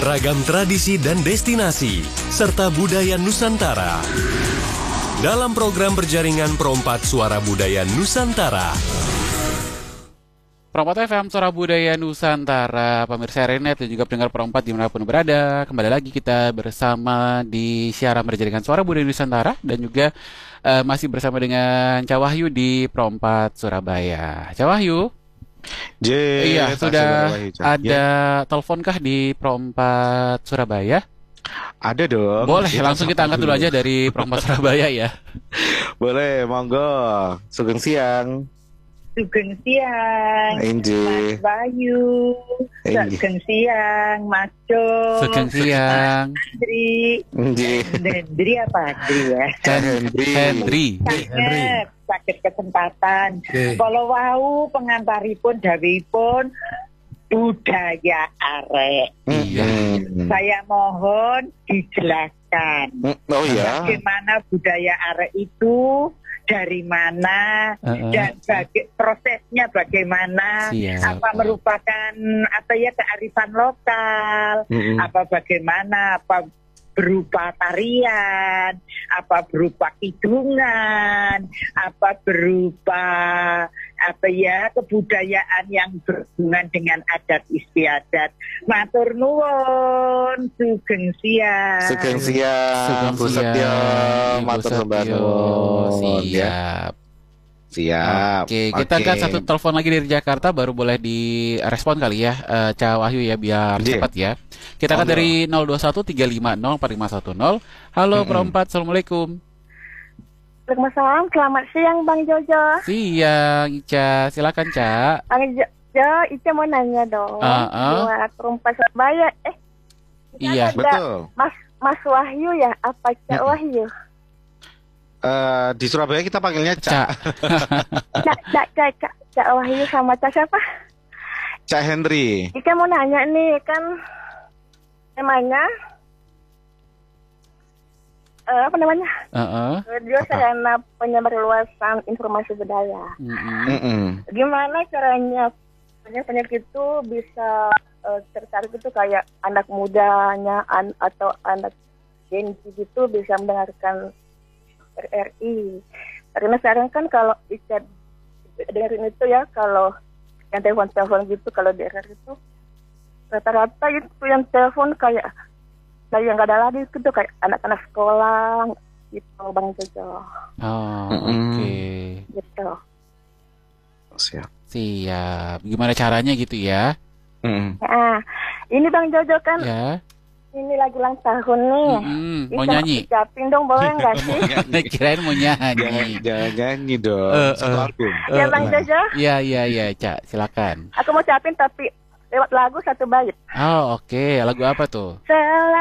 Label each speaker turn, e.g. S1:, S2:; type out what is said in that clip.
S1: ragam tradisi dan destinasi, serta budaya Nusantara. Dalam program berjaringan Perompat Suara Budaya Nusantara.
S2: Perompat FM, Suara Budaya Nusantara, pemirsa Renet dan juga pendengar Perompat dimanapun berada. Kembali lagi kita bersama di siaran berjaringan Suara Budaya Nusantara dan juga masih bersama dengan Cak Wahyu di Perompat Surabaya. Cak Wahyu? Iya, sudah ada teleponkah di Perompat Surabaya?
S3: Ada dong.
S2: Boleh, langsung kita angkat dulu aja dari Perompat Surabaya ya.
S3: Boleh, monggo. Sugeng siang.
S4: Sugeng siang,
S3: Inji.
S4: Mas Bayu. Sugeng siang, Mas Jo.
S2: Sugeng siang.
S4: Hendri.
S3: Inji.
S4: Hendri apa Hendri ya?
S2: Hendri.
S4: Sakit kesempatan. Kalau wau pengantaripun dawuhipun budaya arek.
S2: Iya.
S4: Saya mohon dijelaskan.
S3: Oh ya.
S4: Bagaimana budaya arek itu, dari mana, dan prosesnya bagaimana,
S2: Siap.
S4: apa merupakan kearifan lokal, apa bagaimana, apa berupa tarian, apa berupa kidungan, apa berupa kebudayaan yang berhubungan dengan adat istiadat. Matur nuwun, sugeng siang.
S3: Sugeng siang. Bu Setyo, matur nuwun.
S2: Siap.
S3: Siap.
S2: Oke, kita angkat satu telepon lagi dari Jakarta, baru boleh direspon kali ya, Cak Wahyu ya, biar cepat ya. Kita angkat dari 0213504510. Halo Perompat, Assalamualaikum.
S5: Waalaikumsalam, selamat siang Bang Jojo.
S2: Siang, Ica, silakan Cak.
S5: Bang Jojo, Ica mau nanya dong. Buat Perompat Surabaya,
S2: iya,
S3: betul.
S5: Mas Wahyu ya, apa Cak Wahyu?
S3: Di Surabaya kita panggilnya Cak.
S5: Cak Wahyu sama Cak siapa?
S3: Cak Hendri.
S5: Ica mau nanya nih, kan namanya apa namanya? Radio Sarana Penyebarluasan Informasi Budaya. Gimana caranya penyakit itu bisa tertarik itu, kayak anak mudanya atau anak Gen Z gitu bisa mendengarkan RRI. Karena sekarang kan kalau Ica dengerin itu ya, kalau yang telepon gitu, kalau di RRI itu rata-rata itu yang telepon kayak yang nggak ada lagi gitu, kayak anak-anak sekolah gitu Bang Jojo.
S2: Oke.
S5: Gitu.
S2: Siap. Gimana caranya gitu ya?
S5: Nah, ini Bang Jojo kan.
S2: Ya.
S5: Ini lagi ulang tahun nih.
S2: Mau nyanyi?
S5: Ucapin dong, boleh nggak sih?
S2: Kirain mau nyanyi.
S3: Jangan nyanyi dong. Satu album.
S5: Ya Bang Jojo.
S2: Iya, Cak, silakan.
S5: Aku mau ucapin tapi lewat lagu satu bait.
S2: Oh, oke. Lagu apa tuh?